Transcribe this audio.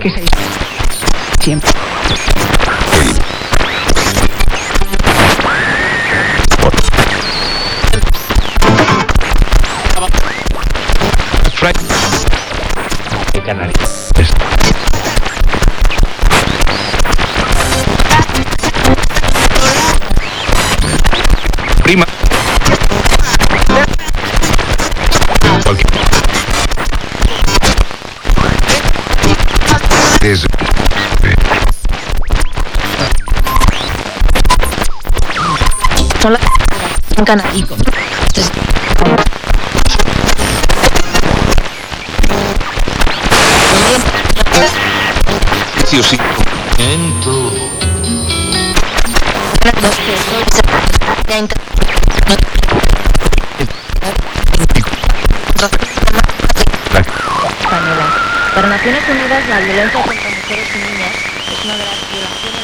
que se siempre. Canarias. Prima. Son las en Canarias. Sí o sí. Española. Para Naciones Unidas, la violencia contra mujeres y niñas es una de las violaciones